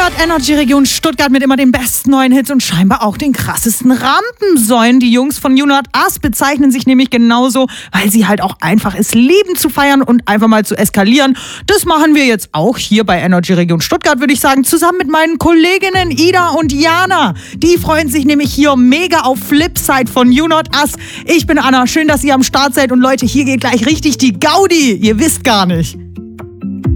100 Energy Region Stuttgart mit immer den besten neuen Hits und scheinbar auch den krassesten Rampensäulen. Die Jungs von You Not Us bezeichnen sich nämlich genauso, weil sie halt auch einfach es lieben zu feiern und einfach mal zu eskalieren. Das machen wir jetzt auch hier bei Energy Region Stuttgart, würde ich sagen, zusammen mit meinen Kolleginnen Ida und Jana. Die freuen sich nämlich hier mega auf Flipside von You Not Us. Ich bin Anna, schön, dass ihr am Start seid und Leute, hier geht gleich richtig die Gaudi. Ihr wisst gar nicht.